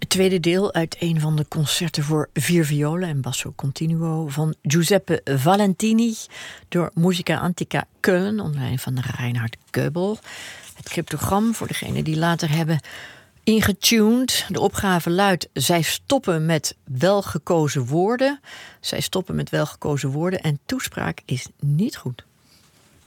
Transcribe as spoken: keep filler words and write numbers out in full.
Het tweede deel uit een van de concerten voor vier violen en basso continuo van Giuseppe Valentini door Musica Antica Köln onder leiding van Reinhard Goebel. Het cryptogram voor degenen die later hebben ingetuned. De opgave luidt: zij stoppen met welgekozen woorden. Zij stoppen met welgekozen woorden en toespraak is niet goed.